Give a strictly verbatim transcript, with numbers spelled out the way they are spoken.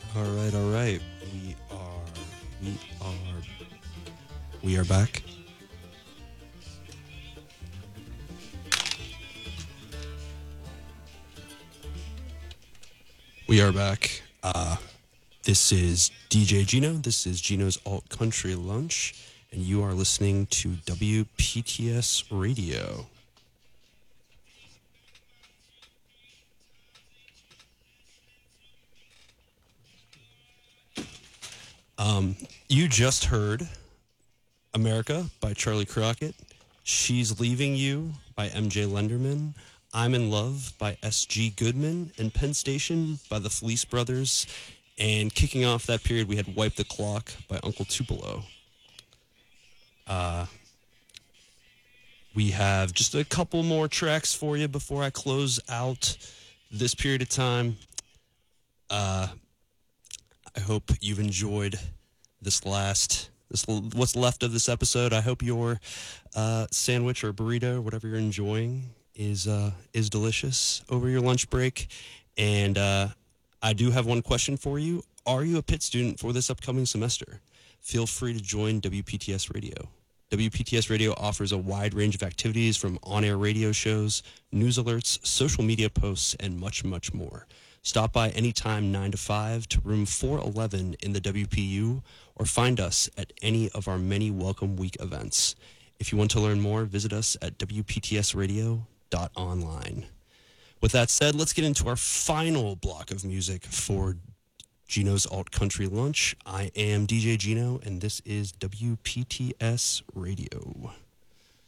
All right, all right. We are, we are, we are back. We are back. Uh, this is D J Gino. This is Gino's Alt Country Lunch, and you are listening to W P T S Radio. Um, you just heard America by Charlie Crockett, She's Leaving You by M J Lenderman, I'm in Love by S G Goodman, and Penn Station by the Fleece Brothers. And kicking off that period, we had Wipe the Clock by Uncle Tupelo. Uh, we have just a couple more tracks for you before I close out this period of time. Uh, I hope you've enjoyed this last, this what's left of this episode. I hope your uh, sandwich or burrito, whatever you're enjoying, is uh, is delicious over your lunch break. And uh, I do have one question for you. Are you a Pitt student for this upcoming semester? Feel free to join W P T S Radio. W P T S Radio offers a wide range of activities from on-air radio shows, news alerts, social media posts, and much, much more. Stop by anytime nine to five to room four eleven in the W P U or find us at any of our many Welcome Week events. If you want to learn more, visit us at w p t s radio dot online. With that said, let's get into our final block of music for Gino's Alt Country Lunch. I am D J Gino, and this is W P T S Radio.